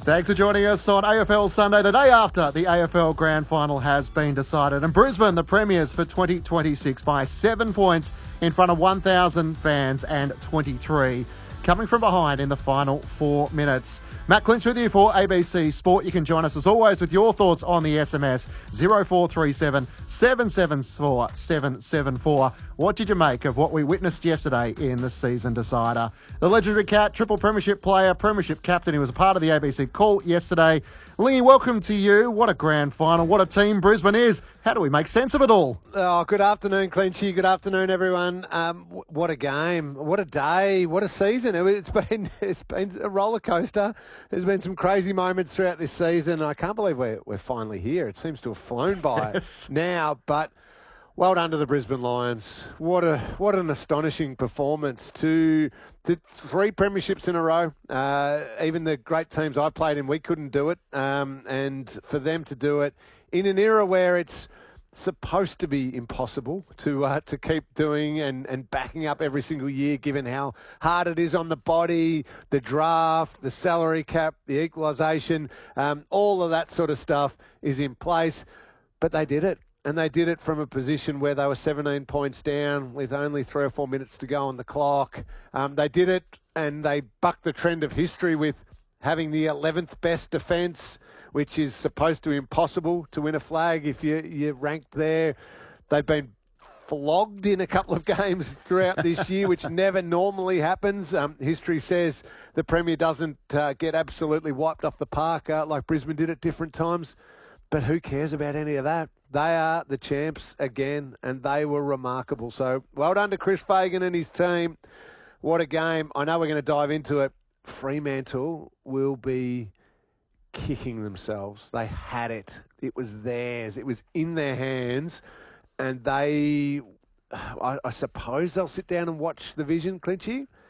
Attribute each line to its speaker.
Speaker 1: Thanks for joining us on AFL Sunday, the day after the AFL Grand Final has been decided. And Brisbane, the premiers for 2026 by 7 points in front of 1,000 fans and 23 coming from behind in the final 4 minutes. Matt Clinch with you for ABC Sport. You can join us as always with your thoughts on the SMS 0437 774 774. What did you make of what we witnessed yesterday in the season decider? The legendary Cat, triple premiership player, premiership captain, he was a part of the ABC call yesterday. Lee, welcome to you. What a grand final. What a team Brisbane is. How do we make sense of it all?
Speaker 2: Oh, good afternoon, Clinchy. Good afternoon, everyone. What a game. What a day. What a season. It's been a roller coaster. There's been some crazy moments throughout this season. I can't believe we're finally here. It seems to have flown by now, but well done to the Brisbane Lions. What an astonishing performance. To 3 premierships in a row. Even the great teams I played in, we couldn't do it. And for them to do it in an era where it's supposed to be impossible to keep doing and backing up every single year, given how hard it is on the body, the draft, the salary cap, the equalisation, all of that sort of stuff is in place. But they did it. And they did it from a position where they were 17 points down with only 3 or 4 minutes to go on the clock. They did it and they bucked the trend of history with having the 11th best defence, which is supposed to be impossible to win a flag if you're ranked there. They've been flogged in a couple of games throughout this year, which never normally happens. History says the Premier doesn't get absolutely wiped off the park like Brisbane did at different times. But who cares about any of that? They are the champs again, and they were remarkable. So well done to Chris Fagan and his team. What a game. I know we're going to dive into it. Fremantle will be kicking themselves. They had it. It was theirs. It was in their hands. And I suppose they'll sit down and watch the vision, Clinchy.